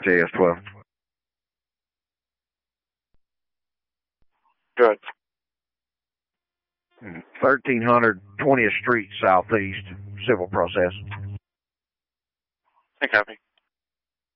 JS12. Good. 1300 20th Street Southeast, civil process. I copy.